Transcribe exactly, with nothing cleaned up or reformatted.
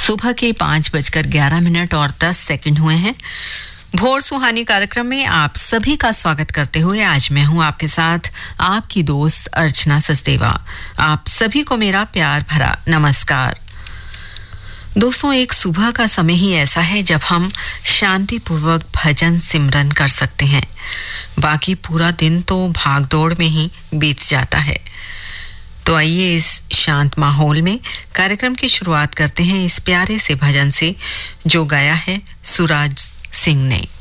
सुबह के पाँच बजकर ग्यारह मिनट और दस सेकंड हुए हैं। भोर सुहानी कार्यक्रम में आप सभी का स्वागत करते हुए आज मैं हूं आपके साथ आपकी दोस्त अर्चना सचदेवा। आप सभी को मेरा प्यार भरा नमस्कार। दोस्तों, एक सुबह का समय ही ऐसा है जब हम शांतिपूर्वक भजन सिमरन कर सकते हैं। बाकी पूरा दिन तो भागदौड़ में ही बीत जाता है। तो आइए इस शांत माहौल में कार्यक्रम की शुरुआत करते हैं इस प्यारे से भजन से जो गाया है सुराज सिंह ने।